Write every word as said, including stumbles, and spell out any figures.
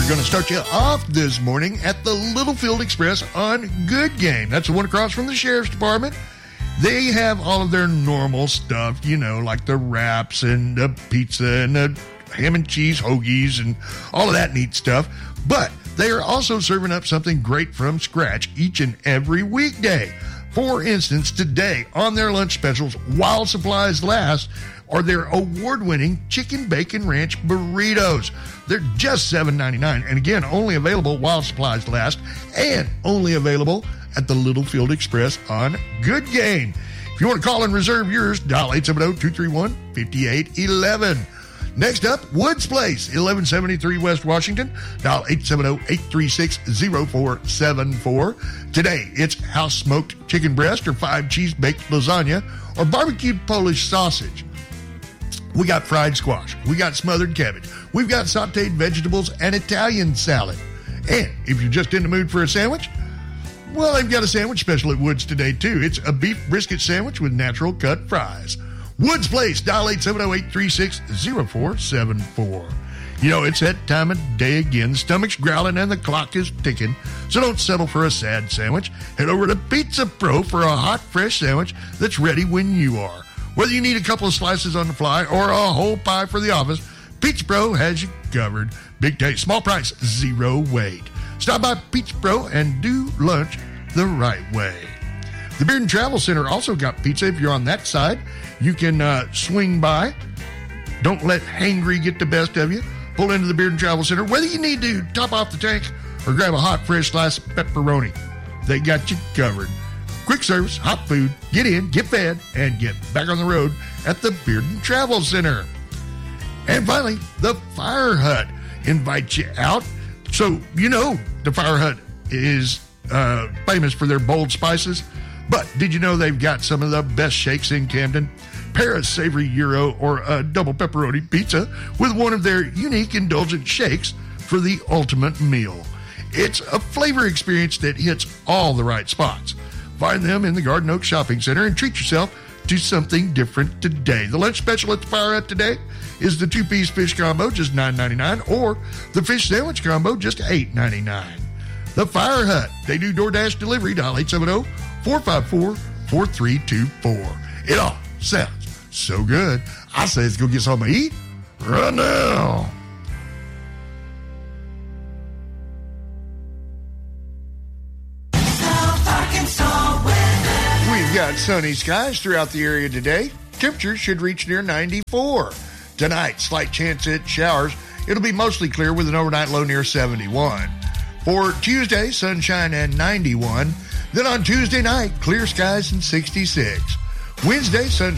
Going to start you off this morning at the Littlefield Express on Good Game. That's the one across from the Sheriff's Department. They have all of their normal stuff, you know, like the wraps and the pizza and the ham and cheese hoagies and all of that neat stuff. But they are also serving up something great from scratch each and every weekday. For instance, today on their lunch specials, while supplies last, are their award-winning Chicken Bacon Ranch Burritos. They're just seven ninety-nine, and again, only available while supplies last, and only available at the Littlefield Express on Good Game. If you want to call and reserve yours, dial eight seven zero, two three one, five eight one one. Next up, Woods Place, eleven seventy-three West Washington. Dial eight seven zero, eight three six, zero four seven four. Today, it's house-smoked chicken breast or five-cheese-baked lasagna or barbecued Polish sausage. We got fried squash. We got smothered cabbage. We've got sauteed vegetables and Italian salad. And if you're just in the mood for a sandwich, well, they've got a sandwich special at Woods today, too. It's a beef brisket sandwich with natural cut fries. Woods Place, dial eight seven zero, eight three six, zero four seven four. You know, it's that time of day again. Stomach's growling and the clock is ticking. So don't settle for a sad sandwich. Head over to Pizza Pro for a hot, fresh sandwich that's ready when you are. Whether you need a couple of slices on the fly or a whole pie for the office, Pizza Pro has you covered. Big taste, small price, zero wait. Stop by Pizza Pro and do lunch the right way. The Beard and Travel Center also got pizza. If you're on that side, you can uh, swing by. Don't let hangry get the best of you. Pull into the Beard and Travel Center. Whether you need to top off the tank or grab a hot, fresh slice of pepperoni, they got you covered. Quick service, hot food, get in, get fed, and get back on the road at the Beard and Travel Center. And finally, the Fire Hut invites you out. So, you know, the Fire Hut is uh, famous for their bold spices. But did you know they've got some of the best shakes in Camden? Pair a savory gyro or a double pepperoni pizza with one of their unique indulgent shakes for the ultimate meal. It's a flavor experience that hits all the right spots. Find them in the Garden Oak Shopping Center and treat yourself to something different today. The lunch special at the Fire Hut today is the two-piece fish combo, just nine ninety-nine, or the fish sandwich combo, just eight ninety-nine. The Fire Hut, they do DoorDash delivery, dial eight seven zero, four five four, four three two four. It all sounds so good. I say let's go get something to eat right now. We've got sunny skies throughout the area today. Temperatures should reach near ninety-four. Tonight, slight chance at showers. It'll be mostly clear with an overnight low near seventy-one. For Tuesday, sunshine and ninety-one. Then on Tuesday night, clear skies and sixty-six. Wednesday, sunshine.